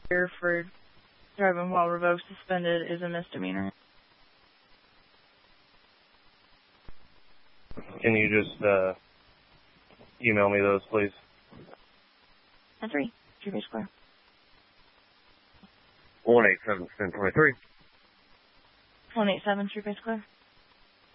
here for driving while revoked suspended is a misdemeanor. Can you just email me those, please? 10-3, True Bay Square. 187-1023. 187, True Bay Square.